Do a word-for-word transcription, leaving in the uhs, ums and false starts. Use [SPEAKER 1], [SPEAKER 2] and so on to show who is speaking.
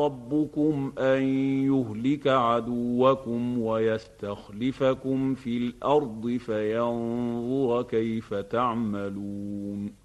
[SPEAKER 1] ربكم أن يهلك عدوكم ويستخلفكم في الأرض فينظر كيف تعملون